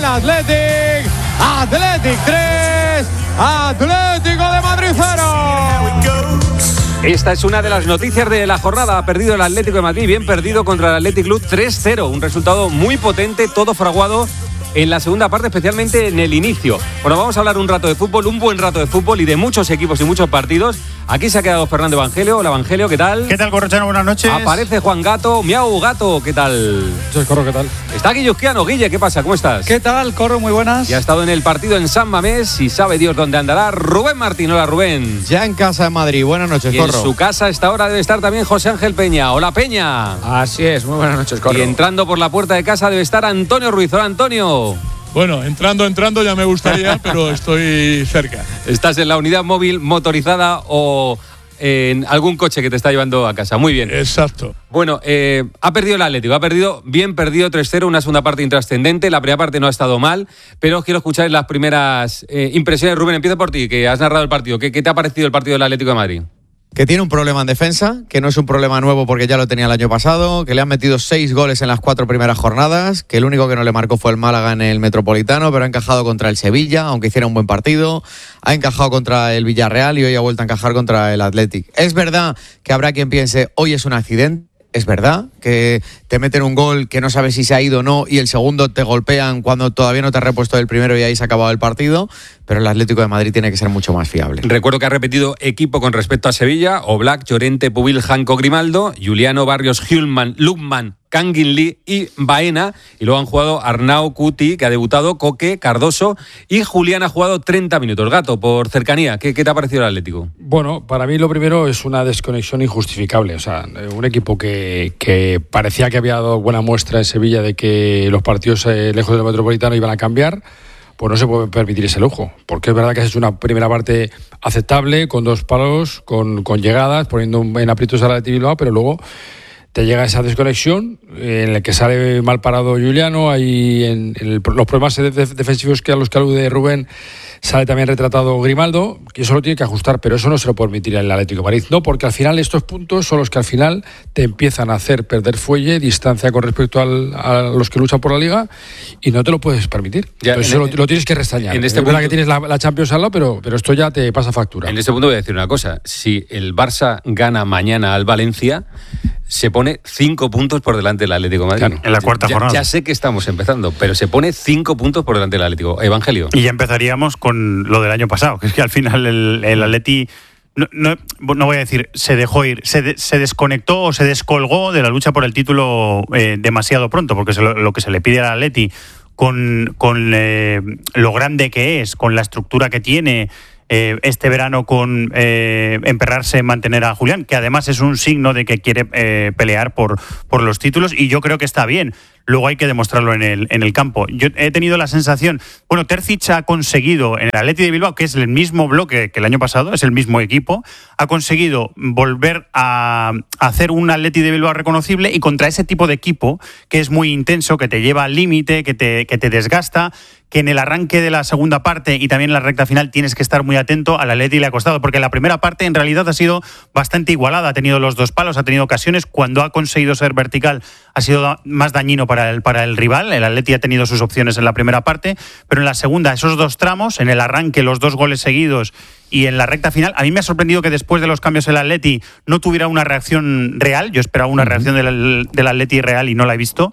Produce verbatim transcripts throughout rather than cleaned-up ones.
Athletic. Athletic tres, Atlético de Madrid cero. Esta es una de las noticias de la jornada. Ha perdido el Atlético de Madrid, bien perdido contra el Athletic Club tres cero. Un resultado muy potente, todo fraguado en la segunda parte, especialmente en el inicio. Bueno, vamos a hablar un rato de fútbol, un buen rato de fútbol y de muchos equipos y muchos partidos. Aquí se ha quedado Fernando Evangelio. Hola, Evangelio, ¿qué tal? ¿Qué tal, Corrochano? Buenas noches. Aparece Juan Gato. Miau, Gato, ¿qué tal? Soy Corro, ¿qué tal? Está Guillusquiano. Guille, ¿qué pasa? ¿Cómo estás? ¿Qué tal, Corro? Muy buenas. Ya ha estado en el partido en San Mamés y sabe Dios dónde andará Rubén Martín. Hola, Rubén. Ya en casa de Madrid. Buenas noches, y Corro. En su casa a esta hora debe estar también José Ángel Peña. Hola, Peña. Así es, muy buenas noches, Corro. Y entrando por la puerta de casa debe estar Antonio Ruiz. Hola, Antonio. Bueno, entrando, entrando ya me gustaría, pero estoy cerca. ¿Estás en la unidad móvil motorizada o en algún coche que te está llevando a casa? Muy bien. Exacto. Bueno, eh, ha perdido el Atlético, ha perdido, bien perdido tres cero, una segunda parte intrascendente. La primera parte no ha estado mal, pero os quiero escuchar las primeras eh, impresiones. Rubén, empiezo por ti, que has narrado el partido. ¿Qué, qué te ha parecido el partido del Atlético de Madrid? Que tiene un problema en defensa, que no es un problema nuevo porque ya lo tenía el año pasado, que le han metido seis goles en las cuatro primeras jornadas, que el único que no le marcó fue el Málaga en el Metropolitano, pero ha encajado contra el Sevilla, aunque hiciera un buen partido, ha encajado contra el Villarreal y hoy ha vuelto a encajar contra el Athletic. Es verdad que habrá quien piense, hoy es un accidente. Es verdad que te meten un gol que no sabes si se ha ido o no y el segundo te golpean cuando todavía no te has repuesto del primero y ahí se ha acabado el partido, pero el Atlético de Madrid tiene que ser mucho más fiable. Recuerdo que ha repetido equipo con respecto a Sevilla: Oblak, Llorente, Pubil, Janco, Grimaldo, Juliano, Barrios, Hjulman, Lukman, Kangin Lee y Baena, y luego han jugado Arnau, Cuti, que ha debutado, Coque, Cardoso, y Julián ha jugado treinta minutos. Gato, por cercanía, ¿qué, qué te ha parecido el Atlético? Bueno, para mí lo primero es una desconexión injustificable. O sea, un equipo que, que parecía que había dado buena muestra en Sevilla de que los partidos eh, lejos del Metropolitano iban a cambiar, pues no se puede permitir ese lujo, porque es verdad que has hecho una primera parte aceptable, con dos palos, con, con llegadas, poniendo en aprietos al Athletic Bilbao, pero luego te llega esa desconexión en la que sale mal parado Juliano, ahí en, en el, los problemas de, de, defensivos que a los que alude Rubén, sale también retratado Grimaldo, que eso lo tiene que ajustar, pero eso no se lo puede permitir el Atlético de Madrid, no, porque al final estos puntos son los que al final te empiezan a hacer perder fuelle, distancia con respecto al, a los que luchan por la Liga, y no te lo puedes permitir. Ya, Entonces en, eso lo, lo tienes que restañar. En este es verdad punto, que tienes la, la Champions al lado, pero, pero esto ya te pasa factura. En este punto voy a decir una cosa: si el Barça gana mañana al Valencia, se pone cinco puntos por delante del Atlético de Madrid. Claro, en la cuarta ya, jornada. Ya sé que estamos empezando, pero se pone cinco puntos por delante del Atlético. Evangelio. Y ya empezaríamos con lo del año pasado, que es que al final el, el Atleti, no, no, no voy a decir se dejó ir, se, de, se desconectó o se descolgó de la lucha por el título eh, demasiado pronto, porque se lo, lo que se le pide al Atleti con, con eh, lo grande que es, con la estructura que tiene, Eh, este verano con eh, emperrarse en mantener a Julián, que además es un signo de que quiere eh, pelear por, por los títulos, y yo creo que está bien. Luego hay que demostrarlo en el, en el campo. Yo he tenido la sensación, bueno, Terzic ha conseguido en el Athletic de Bilbao, que es el mismo bloque que el año pasado, es el mismo equipo, ha conseguido volver a, a hacer un Athletic de Bilbao reconocible, y contra ese tipo de equipo que es muy intenso, que te lleva al límite, que te, que te desgasta, que en el arranque de la segunda parte y también en la recta final tienes que estar muy atento. Al Atleti le ha costado, porque la primera parte en realidad ha sido bastante igualada, ha tenido los dos palos, ha tenido ocasiones, cuando ha conseguido ser vertical ha sido más dañino para el, para el rival. El Atleti ha tenido sus opciones en la primera parte, pero en la segunda, esos dos tramos, en el arranque los dos goles seguidos y en la recta final, a mí me ha sorprendido que después de los cambios el Atleti no tuviera una reacción real. Yo esperaba una reacción del, del Atleti real y no la he visto.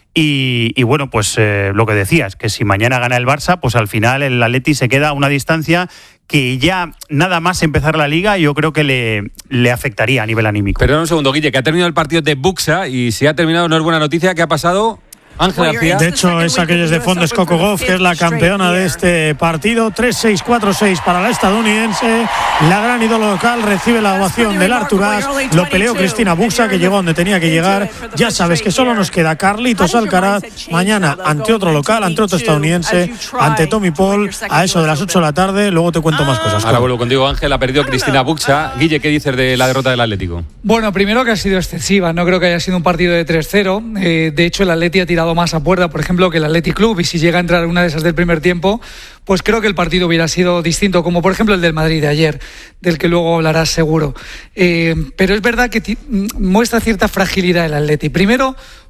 Y, y bueno, pues eh, lo que decías, que si mañana gana el Barça, pues al final el Atleti se queda a una distancia que ya nada más empezar la Liga yo creo que le, le afectaría a nivel anímico. Perdón un segundo, Guille, que ha terminado el partido de Buxa, y si ha terminado no es buena noticia. ¿Qué ha pasado? Ángel García. De hecho, es aquellos de Fondos Coco Golf, que es la campeona de este partido. tres seis cuatro seis para la estadounidense. La gran ídolo local recibe la ovación del Arturas. Lo peleó Cristina Buxa, que llegó donde tenía que llegar. Ya sabes que solo nos queda Carlitos Alcaraz mañana ante otro local, ante otro estadounidense, ante Tommy Paul, a eso de las ocho de la tarde. Luego te cuento más cosas. Ahora vuelvo contigo, Ángel. Ha perdido Cristina Buxa. Guille, ¿qué dices de la derrota del Atlético? Bueno, primero que ha sido excesiva. No creo que haya sido un partido de tres cero. Eh, de hecho, el Atleti ha tirado más a puerta, por ejemplo, que el Athletic Club, y si llega a entrar una de esas del primer tiempo, pues creo que el partido hubiera sido distinto, como por ejemplo el del Madrid de ayer, del que luego hablarás seguro. Eh, pero es verdad que t- muestra cierta fragilidad el Atleti. Primero,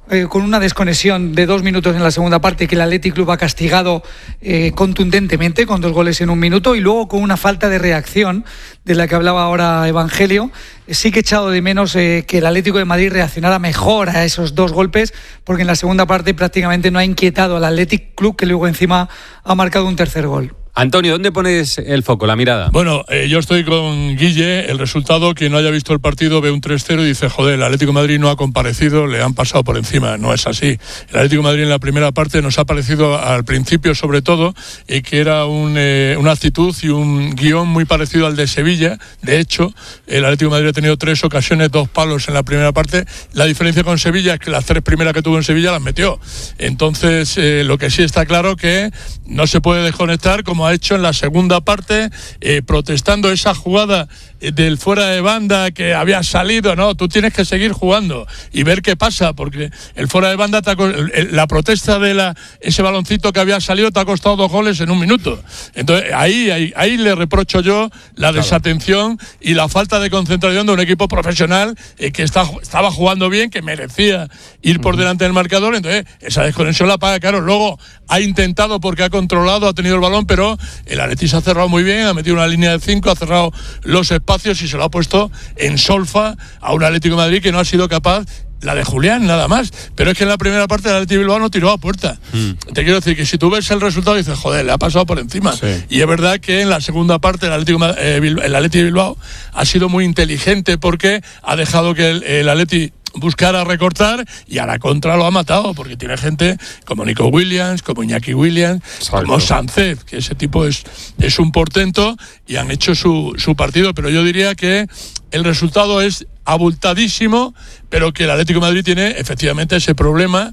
eh, con una desconexión de dos minutos en la segunda parte que el Athletic Club ha castigado eh, contundentemente con dos goles en un minuto, y luego con una falta de reacción de la que hablaba ahora Evangelio. Sí que he echado de menos eh, que el Atlético de Madrid reaccionara mejor a esos dos golpes, porque en la segunda parte prácticamente no ha inquietado al Athletic Club, que luego encima ha marcado un tercer gol. Antonio, ¿dónde pones el foco, la mirada? Bueno, eh, yo estoy con Guille. El resultado, quien no haya visto el partido ve un tres cero y dice, joder, el Atlético de Madrid no ha comparecido, le han pasado por encima. No es así. El Atlético de Madrid en la primera parte nos ha parecido al principio, sobre todo, eh, que era un, eh, una actitud y un guión muy parecido al de Sevilla. De hecho, el Atlético de Madrid ha tenido tres ocasiones, dos palos en la primera parte. La diferencia con Sevilla es que las tres primeras que tuvo en Sevilla las metió. Entonces, eh, lo que sí está claro que no se puede desconectar, como ha hecho en la segunda parte, eh, protestando esa jugada eh, del fuera de banda que había salido. No, tú tienes que seguir jugando y ver qué pasa, porque el fuera de banda te ha, el, la protesta de la, ese baloncito que había salido te ha costado dos goles en un minuto. Entonces ahí, ahí, ahí le reprocho yo la claro. desatención y la falta de concentración de un equipo profesional eh, que está, estaba jugando bien, que merecía ir por uh-huh. delante del marcador. Entonces esa desconexión la paga caro. Luego ha intentado, porque ha controlado, ha tenido el balón, pero el Atleti se ha cerrado muy bien, ha metido una línea de cinco, ha cerrado los espacios y se lo ha puesto en solfa a un Atlético de Madrid que no ha sido capaz, la de Julián nada más, pero es que en la primera parte el Atleti Bilbao no tiró a puerta. Mm. Te quiero decir que si tú ves el resultado dices, joder, le ha pasado por encima. Sí. Y es verdad que en la segunda parte el Atleti, eh, el Atleti Bilbao ha sido muy inteligente, porque ha dejado que el, el Atleti buscar a recortar y a la contra lo ha matado, porque tiene gente como Nico Williams, como Iñaki Williams, Exacto. como Sánchez, que ese tipo es, es un portento, y han hecho su, su partido. Pero yo diría que el resultado es abultadísimo, pero que el Atlético de Madrid tiene efectivamente ese problema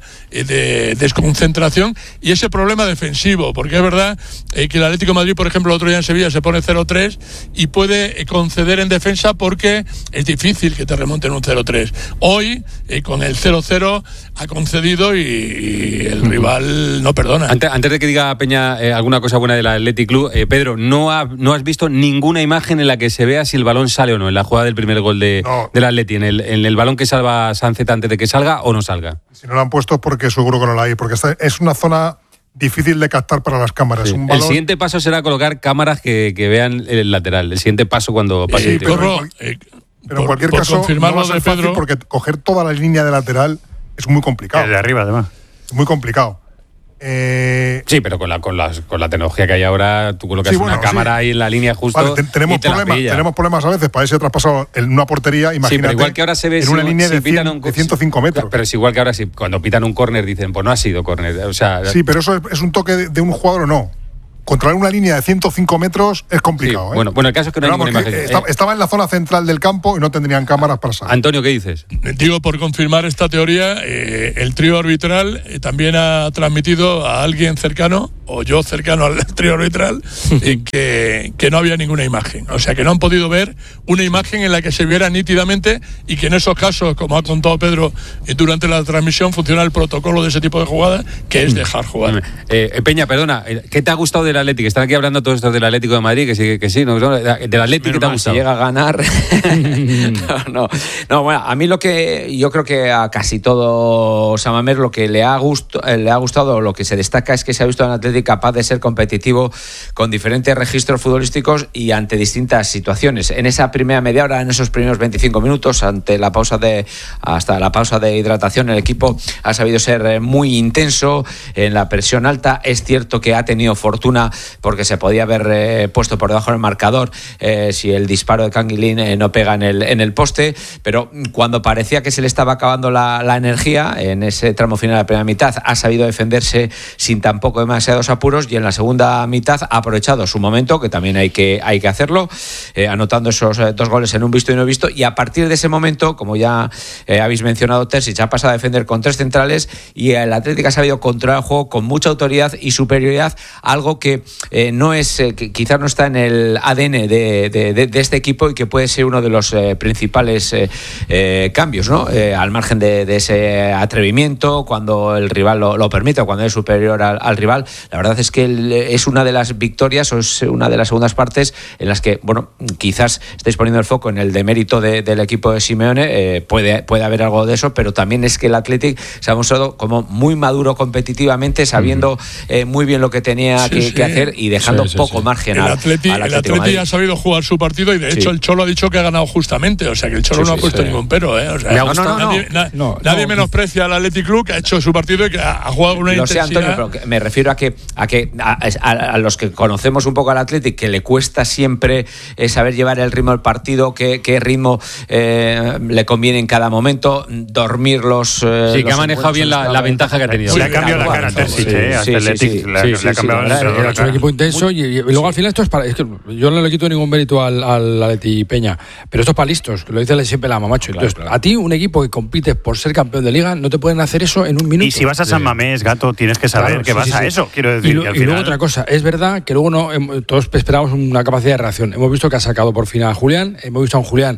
de desconcentración y ese problema defensivo, porque es verdad eh, que el Atlético de Madrid, por ejemplo, el otro día en Sevilla se pone cero tres y puede conceder en defensa, porque es difícil que te remonten un cero tres. Hoy, eh, con el cero cero, ha concedido y, y el rival no perdona. Antes, antes de que diga Peña eh, alguna cosa buena del Athletic Club, eh, Pedro, ¿no, ha, ¿no has visto ninguna imagen en la que se vea si el balón sale o no en la jugada del primer gol de, no. del Atleti, en el, en el balón que salva Sánchez antes de que salga o no salga? Si no lo han puesto es porque seguro que no la hay, porque esta es una zona difícil de captar para las cámaras. Sí. Un balón... El siguiente paso será colocar cámaras que, que vean el lateral. El siguiente paso cuando pase. Eh, pero, pero, eh, pero en cualquier por, caso, por no va a ser fácil, Pedro, porque coger toda la línea de lateral es muy complicado. De arriba, además. Es muy complicado. Eh... Sí, pero con la, con, las, con la tecnología que hay ahora, tú colocas sí, bueno, una cámara sí. ahí en la línea justo. Vale, te, tenemos, y te problemas, tenemos problemas a veces para ese traspasado en una portería. Imagínate, sí, pero igual que ahora se ve en si, una línea si de, cien, un, de ciento cinco metros. Pero es igual que ahora, si cuando pitan un córner dicen, pues no ha sido córner. O sea, sí, pero eso es, es un toque de, de un jugador o no. Controlar una línea de ciento cinco metros es complicado. Sí, ¿eh? bueno, bueno, el caso es que no hay ninguna imagen. Estaba, estaba en la zona central del campo y no tendrían cámaras para salir. Antonio, ¿qué dices? Digo, por confirmar esta teoría, eh, el trío arbitral eh, también ha transmitido a alguien cercano, o yo cercano al trío arbitral, eh, que, que no había ninguna imagen. O sea, que no han podido ver una imagen en la que se viera nítidamente, y que en esos casos, como ha contado Pedro eh, durante la transmisión, funciona el protocolo de ese tipo de jugadas, que es dejar jugar. Eh, Peña, perdona, ¿qué te ha gustado de del Atlético? Están aquí hablando todos estos del Atlético de Madrid, que sí, que sí, ¿no? Del Atlético, ¿qué te ha gustado? Si llega a ganar. no, no, no, bueno, a mí lo que yo creo que a casi todo Samamer lo que le ha, gusto, le ha gustado, lo que se destaca es que se ha visto en Atlético capaz de ser competitivo con diferentes registros futbolísticos y ante distintas situaciones. En esa primera media hora, en esos primeros veinticinco minutos, ante la pausa de hasta la pausa de hidratación, el equipo ha sabido ser muy intenso en la presión alta. Es cierto que ha tenido fortuna porque se podía haber eh, puesto por debajo del marcador eh, si el disparo de Canguilín eh, no pega en el, en el poste, pero cuando parecía que se le estaba acabando la, la energía en ese tramo final de la primera mitad, ha sabido defenderse sin tampoco demasiados apuros, y en la segunda mitad ha aprovechado su momento, que también hay que, hay que hacerlo, eh, anotando esos eh, dos goles en un visto y no visto, y a partir de ese momento, como ya eh, habéis mencionado, Terzic ha pasado a defender con tres centrales y el Atlético ha sabido controlar el juego con mucha autoridad y superioridad, algo que que eh, no es, eh, que quizás no está en el A D N de, de, de, de este equipo y que puede ser uno de los eh, principales eh, eh, cambios, ¿no? Eh, al margen de, de ese atrevimiento, cuando el rival lo, lo permite o cuando es superior al, al rival. La verdad es que el, es una de las victorias o es una de las segundas partes en las que, bueno, quizás estáis poniendo el foco en el demérito de, del equipo de Simeone, eh, puede, puede haber algo de eso, pero también es que el Athletic se ha mostrado como muy maduro competitivamente, sabiendo eh, muy bien lo que tenía sí, que, sí. que hacer y dejando sí, sí, poco sí. margen al Atlético. El Athletic ha sabido jugar su partido y de hecho sí. el Cholo ha dicho que ha ganado justamente, o sea que el Cholo sí, no sí, ha puesto sí. ningún pero, ¿eh? O sea, no, no, no, nadie, no, na, no, nadie no. menosprecia al Athletic Club, que ha hecho su partido y que ha, ha jugado una lo intensidad. Sé, Antonio, pero me refiero a que a que a, a, a los que conocemos un poco al Athletic, que le cuesta siempre eh, saber llevar el ritmo del partido, qué, qué ritmo eh, le conviene en cada momento, dormir los eh, sí, los que ha manejado bien la, la ventaja que ha tenido. Sí, le ha cambiado la cara a Terzic, eh, sí, Athletic, sí, sí, le, sí, le sí, ha cambiado sí, la sí, cara. Es un equipo intenso y, y luego al final esto es para, es que yo no le quito ningún mérito al, al Atleti Peña, pero esto es para listos, que lo dice siempre la mamacho. Entonces, claro, claro. a ti un equipo que compite por ser campeón de liga no te pueden hacer eso en un minuto. Y si vas a San Mamés, Gato, tienes que saber claro, que sí, vas sí, a sí. eso, quiero decir. Y, lo, que al y final... luego otra cosa, es verdad que luego no todos esperábamos una capacidad de reacción. Hemos visto que ha sacado por fin a Julián, hemos visto a un Julián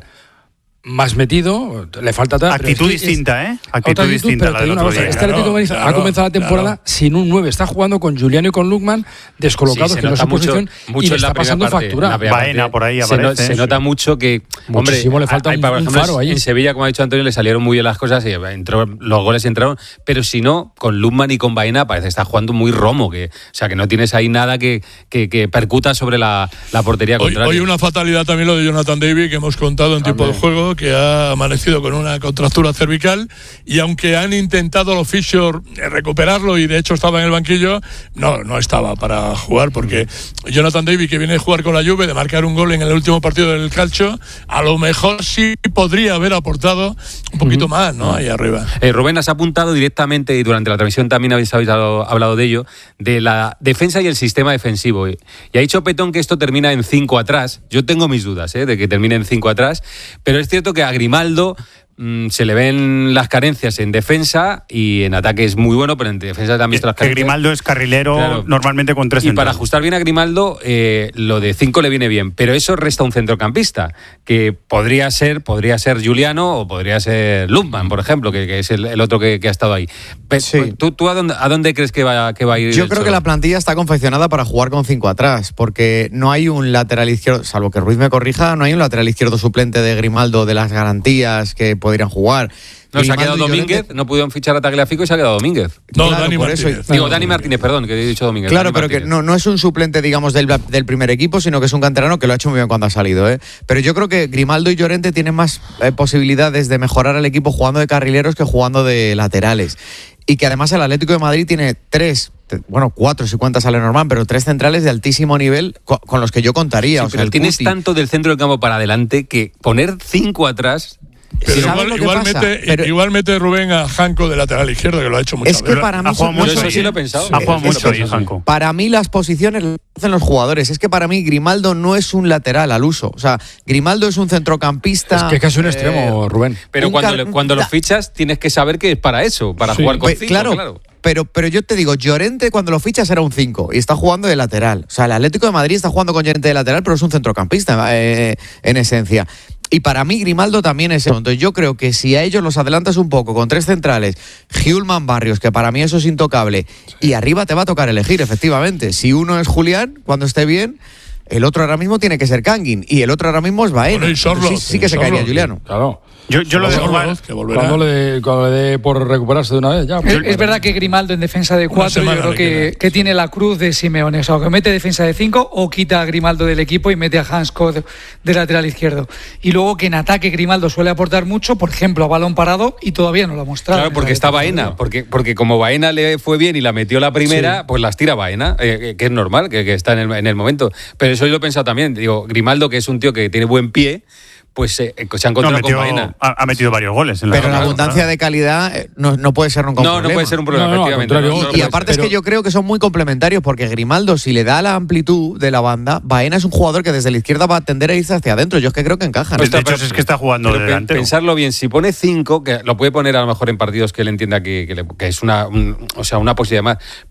más metido, le falta tal, actitud es que distinta, es, ¿eh? Actitud actitud, distinta pero la del otro día. Este Atlético de Madrid claro, ha comenzado la temporada claro. sin un nueve, está jugando con Juliano y con Lukman descolocados, sí, que no es su posición, mucho y le está pasando parte, factura. Baena por ahí se aparece. No, se nota mucho que, muchísimo hombre, le falta hay, un, por ejemplo, un faro ahí. En Sevilla, como ha dicho Antonio, le salieron muy bien las cosas y entró, los goles entraron, pero si no, con Lukman y con Baena parece que está jugando muy romo, que, o sea, que no tienes ahí nada que, que, que percuta sobre la, la portería hoy, contraria. Hoy una fatalidad también lo de Jonathan David, que hemos contado en tiempo de juego, que ha amanecido con una contractura cervical y aunque han intentado los fisios recuperarlo y de hecho estaba en el banquillo, no, no estaba para jugar porque Jonathan David, que viene de jugar con la Juve, de marcar un gol en el último partido del Calcio, a lo mejor sí podría haber aportado un poquito uh-huh. más, ¿no? Ahí arriba. Eh, Rubén, has apuntado directamente y durante la transmisión también habéis hablado, hablado de ello, de la defensa y el sistema defensivo. Y ha dicho Petón que esto termina en cinco atrás. Yo tengo mis dudas ¿eh? de que termine en cinco atrás, pero es cierto que a Grimaldo Mm, se le ven las carencias en defensa y en ataque es muy bueno, pero en defensa también están las carencias. Que Grimaldo es carrilero claro. normalmente con tres y centrales. para ajustar bien a Grimaldo eh, lo de cinco le viene bien, pero eso resta un centrocampista que podría ser podría ser Juliano o podría ser Lundman, por ejemplo, que, que es el, el otro que, que ha estado ahí. Pero, sí. ¿Tú, tú a, dónde, a dónde crees que va, que va a ir? Yo creo Cholo? que la plantilla está confeccionada para jugar con cinco atrás, porque no hay un lateral izquierdo, salvo que Ruiz me corrija, no hay un lateral izquierdo suplente de Grimaldo de las garantías que podrían jugar. No, Grimaldo se ha quedado Domínguez, Llorente. No pudieron fichar a Tagliafico y se ha quedado Domínguez. No, claro, Dani por Martínez. Eso, Digo, Dani Martínez, perdón, que he dicho Domínguez. Claro, Dani pero Martínez. que no, no es un suplente, digamos, del, del primer equipo, sino que es un canterano que lo ha hecho muy bien cuando ha salido, ¿eh? Pero yo creo que Grimaldo y Llorente tienen más eh, posibilidades de mejorar al equipo jugando de carrileros que jugando de laterales. Y que además el Atlético de Madrid tiene tres, bueno, cuatro si cuentas a Lenormand, pero tres centrales de altísimo nivel con, con los que yo contaría. Sí, o sea, pero el tienes Cuti. tanto del centro del campo para adelante que poner cinco atrás... Pero igual, igual, mete, pero, igual mete Rubén a Janko de lateral izquierdo, que lo ha hecho mucho. Es que para mí, ha jugado mucho, eso sí lo he pensado. Ha jugado mucho ahí, Janko. Para mí las posiciones las hacen los jugadores. Es que para mí Grimaldo no es un lateral al uso. O sea, Grimaldo es un centrocampista. Es que es casi un extremo, eh, Rubén. Pero cuando, car- le, cuando lo fichas tienes que saber que es para eso, para sí. jugar con cinco, claro. claro. Pero, pero yo te digo, Llorente cuando lo fichas era un cinco y está jugando de lateral. O sea, el Atlético de Madrid está jugando con Llorente de lateral, pero es un centrocampista eh, en esencia. Y para mí Grimaldo también es eso. Entonces yo creo que si a ellos los adelantas un poco con tres centrales, Hjulman, Barrios, que para mí eso es intocable, y arriba te va a tocar elegir, efectivamente. Si uno es Julián, cuando esté bien, el otro ahora mismo tiene que ser Kangin, y el otro ahora mismo es Baena. Bueno, Sorlo, sí, sí que se Sorlo, caería Juliano. Claro. Yo, yo lo de jugar cuando le, cuando le dé por recuperarse de una vez ya. Es, es verdad que Grimaldo en defensa de cuatro yo creo que, que tiene la cruz de Simeone, o sea, que mete defensa de cinco o quita a Grimaldo del equipo y mete a Hansko de, de lateral izquierdo. Y luego que en ataque Grimaldo suele aportar mucho, por ejemplo a balón parado, y todavía no lo ha mostrado. Claro, porque está Baena, porque, porque como Baena le fue bien y la metió la primera, sí. pues las tira Baena, eh, que es normal, que, que está en el, en el momento. Pero eso yo lo he pensado también, digo, Grimaldo, que es un tío que tiene buen pie, pues eh, se ha encontrado no, metió, con Baena. Ha, ha metido varios goles. En la pero la abundancia de calidad eh, no, no puede ser nunca un no, problema. No, no puede ser un problema, no, no, efectivamente. No, no, y, y aparte es que yo creo que son muy complementarios, porque Grimaldo, si le da la amplitud de la banda, Baena es un jugador que desde la izquierda va a tender a irse hacia adentro. Yo es que creo que encajan. Pues de hecho, es que está jugando de delantero. Pensarlo bien, si pone cinco, que lo puede poner a lo mejor en partidos que él entienda que, que, le, que es una, un, o sea, una posibilidad más,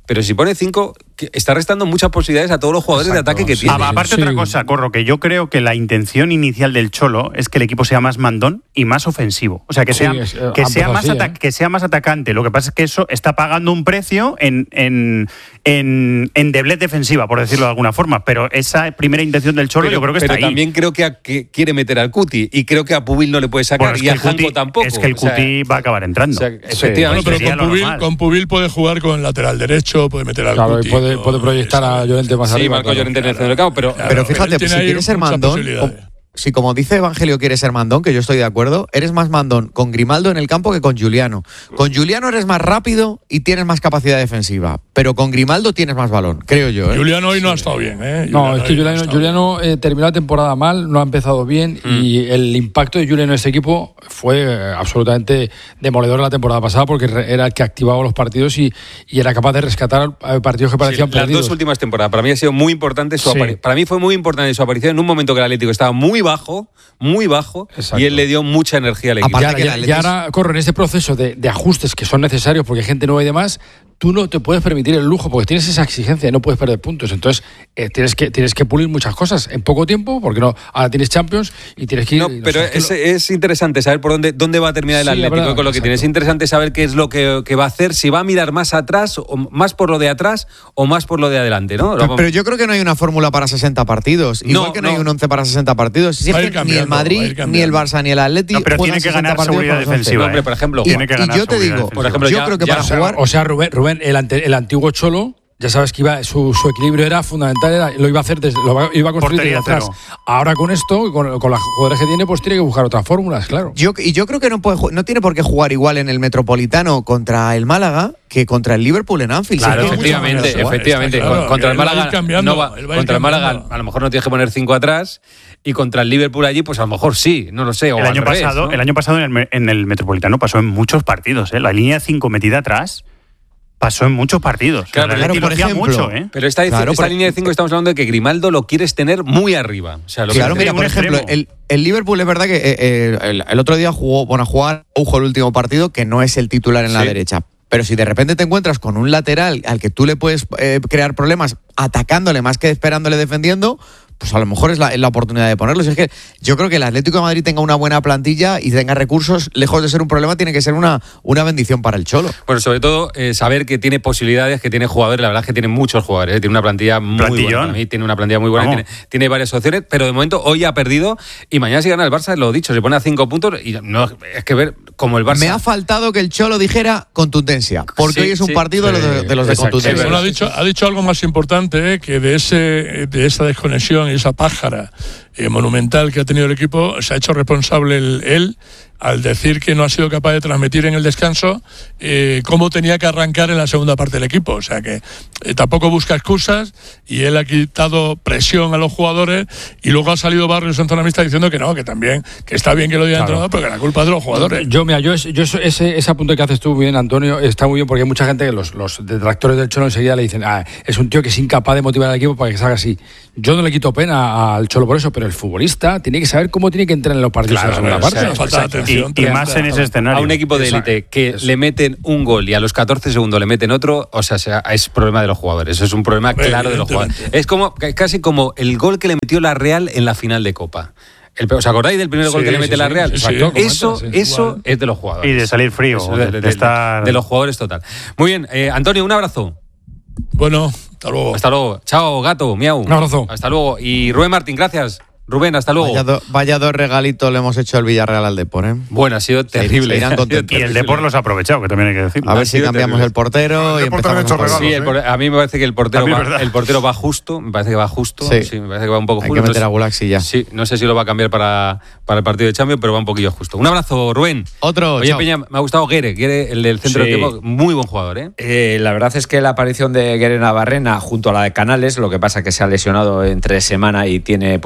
pero si pone cinco, está restando muchas posibilidades a todos los jugadores Exacto, de ataque que sí. tiene. Aparte, sí. otra cosa, Corro, que yo creo que la intención inicial del Cholo es que el equipo sea más mandón y más ofensivo. O sea, que sea, sí, es, que sea, más, así, ¿eh? que sea más atacante. Lo que pasa es que eso está pagando un precio en, en, en, en deblez defensiva, por decirlo de alguna forma. Pero esa primera intención del Cholo pero, yo creo que está pero ahí. También creo que, a, que quiere meter al Cuti y creo que a Pubil no le puede sacar bueno, y a Janko tampoco. Es que el Cuti o sea, va a acabar entrando. O sea, efectivamente. Bueno, pero con Pubil, con Pubil puede jugar con el lateral derecho, puede meter al claro, Cuti. Puede, puede proyectar a Llorente más sí, arriba. Sí, Marco Llorente en el centro del campo, pero, claro, pero fíjate, pues, si quieres ser mandón, si como dice Evangelio quieres ser mandón, que yo estoy de acuerdo, eres más mandón con Grimaldo en el campo que con Giuliano. Con Giuliano eres más rápido y tienes más capacidad defensiva, pero con Grimaldo tienes más balón, creo yo. ¿eh? Giuliano hoy no ha estado bien. ¿eh? No, Giuliano es que Giuliano, no Giuliano eh, terminó la temporada mal, no ha empezado bien mm. y el impacto de Giuliano en ese equipo fue eh, absolutamente demoledor la temporada pasada porque era el que activaba los partidos y, y era capaz de rescatar partidos que parecían sí, las perdidos. Las dos últimas temporadas, para mí ha sido muy importante su sí. aparición. Para mí fue muy importante su aparición en un momento que el Atlético estaba muy bajo, muy bajo, Exacto. y él le dio mucha energía al equipo. Aparte y ahora, que ya, ahora corre en este proceso de, de ajustes que son necesarios porque hay gente nueva y demás, tú no te puedes permitir el lujo porque tienes esa exigencia y no puedes perder puntos. Entonces eh, tienes que tienes que pulir muchas cosas en poco tiempo porque no ahora tienes Champions y tienes que ir. No, pero no sé, es, es interesante saber por dónde dónde va a terminar el sí, Atlético verdad, con lo que exacto. tiene. Es interesante saber qué es lo que, que va a hacer, si va a mirar más atrás, o más por lo de atrás o más por lo de adelante, ¿no? Pero, pero yo creo que no hay una fórmula para sesenta partidos. Igual no, que no, no hay un once para sesenta partidos. Si es que ni el Madrid, ni el Barça, ni el Atlético no, pero tiene que ganar seguridad defensiva. No, hombre, por ejemplo, y, tiene que ganar y yo te digo, por ejemplo, yo ya, creo que ya, para jugar. O sea, Rubén, Rubén el, ante, el antiguo Cholo, ya sabes que iba su, su equilibrio era fundamental, era, lo iba a hacer desde, lo iba a construir desde atrás. Ahora con esto, con, con las jugadores que tiene, pues tiene que buscar otras fórmulas, claro. Yo, y yo creo que no puede, no tiene por qué jugar igual en el Metropolitano contra el Málaga que contra el Liverpool en Anfield. Claro, efectivamente, efectivamente. Claro, contra el Málaga, no va, contra el Málaga a lo mejor no tienes que poner cinco atrás. Y contra el Liverpool allí, pues a lo mejor sí, no lo sé. O el, año revés, pasado, ¿no? el año pasado en el, en el Metropolitano pasó en muchos partidos. ¿eh? La línea cinco metida atrás pasó en muchos partidos. Claro, claro, por ejemplo, mucho, ¿eh? Pero esta, claro, esta por línea de cinco estamos hablando de que Grimaldo lo quieres tener muy arriba. O sea, lo claro, mira, por ejemplo, el, el Liverpool es verdad que eh, el, el otro día jugó, bueno, a jugar Ojo el último partido, que no es el titular en sí. la derecha. Pero si de repente te encuentras con un lateral al que tú le puedes eh, crear problemas atacándole más que esperándole defendiendo, pues a lo mejor es la, es la oportunidad de ponerlo. Si es que yo creo que el Atlético de Madrid tenga una buena plantilla y tenga recursos, lejos de ser un problema, tiene que ser una, una bendición para el Cholo. Bueno, sobre todo eh, saber que tiene posibilidades, que tiene jugadores, la verdad es que tiene muchos jugadores, ¿eh? Tiene una plantilla muy Plantillón. buena. Para mí tiene una plantilla muy buena, tiene, tiene varias opciones, pero de momento hoy ha perdido y mañana si gana el Barça, lo dicho, se pone a cinco puntos y no es que ver como el Barça. Me ha faltado que el Cholo dijera contundencia, porque sí, hoy es un sí, partido sí, de los de, de, los de contundencia. Bueno, ha dicho, ha dicho algo más importante, ¿eh? que de ese de esa desconexión y esa pájara Eh, monumental que ha tenido el equipo, se ha hecho responsable el, él al decir que no ha sido capaz de transmitir en el descanso eh, cómo tenía que arrancar en la segunda parte del equipo. O sea que eh, tampoco busca excusas y él ha quitado presión a los jugadores y luego ha salido Barrios en zona mixta diciendo que no, que también, que está bien que lo diga el entrenador, pero que la culpa es de los jugadores. Yo, mira, yo, yo ese, ese apunte que haces tú bien, Antonio, está muy bien porque hay mucha gente que los, los detractores del Cholo enseguida le dicen, ah, es un tío que es incapaz de motivar al equipo para que salga así. Yo no le quito pena al Cholo por eso, pero el futbolista tiene que saber cómo tiene que entrar en los partidos claro, en la segunda parte. O sea, falta de atención. Y, y más en ese escenario. A un equipo de élite que eso. le meten un gol y a los catorce segundos le meten otro, o sea, sea es problema de los jugadores. Eso es un problema claro de los jugadores. Es como casi como el gol que le metió la Real en la final de Copa. El, ¿Os acordáis del primer sí, gol que le mete sí, la Real? Sí, sí, eso sí, eso igual. es de los jugadores. Y de salir frío. Eso, de, de, de, estar... de los jugadores total. Muy bien, eh, Antonio, un abrazo. Bueno, hasta luego. Hasta luego. Chao, gato, miau. Un abrazo. Hasta luego. Y Rubén Martín, gracias. Rubén, hasta luego. Vaya, do, vaya dos regalitos le hemos hecho al Villarreal al Depor, ¿eh? Bueno, ha sido terrible. Se, se y el Depor los ha aprovechado, que también hay que decirlo. A ver si cambiamos terrible. el portero. El y empezamos hecho regalos, sí, el por, a mí me parece que el portero, va, el portero va justo. Me parece que va justo. Sí, sí me parece que va un poco hay justo. Hay que meter a Gulaxi ya. Sí, no sé si lo va a cambiar para, para el partido de Champions, pero va un poquillo justo. Un abrazo, Rubén. Otro. Oye, chao. Peña, me ha gustado Guere, Guere, el del centro sí. del campo. Muy buen jugador, ¿eh? ¿eh? La verdad es que la aparición de Guere Navarrena junto a la de Canales, lo que pasa que se ha lesionado entre semana y tiene pues para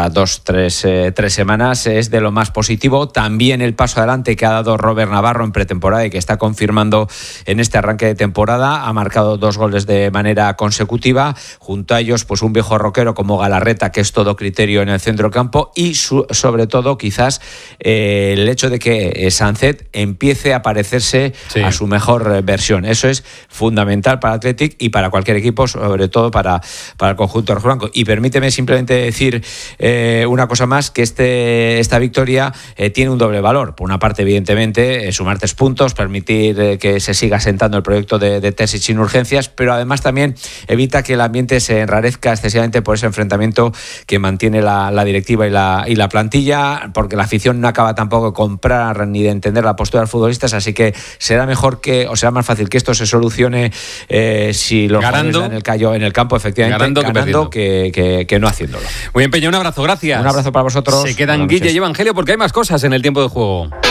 estas dos, tres, eh, tres semanas es de lo más positivo. También el paso adelante que ha dado Robert Navarro en pretemporada y que está confirmando en este arranque de temporada. Ha marcado dos goles de manera consecutiva. Junto a ellos, pues un viejo roquero como Galarreta, que es todo criterio en el centro campo. Y su, sobre todo, quizás, eh, el hecho de que eh, Sancet empiece a parecerse sí. a su mejor eh, versión. Eso es fundamental para Athletic y para cualquier equipo, sobre todo para, para el conjunto rojiblanco. Y permíteme simplemente decir eh, una cosa más, que este esta victoria eh, tiene un doble valor. Por una parte, evidentemente, eh, sumar tres puntos, permitir eh, que se siga sentando el proyecto de, de Terzic sin urgencias, pero además también evita que el ambiente se enrarezca excesivamente por ese enfrentamiento que mantiene la, la directiva y la, y la plantilla, porque la afición no acaba tampoco de comprar ni de entender la postura de los futbolistas, así que será mejor que, o será más fácil que esto se solucione eh, si los ganando en el, callo, en el campo, efectivamente, ganando, ganando que, que, que no haciéndolo. Muy bien, Peña, un abrazo, gracias. Un abrazo para vosotros. Se quedan Guille y Evangelio porque hay más cosas en el tiempo de juego.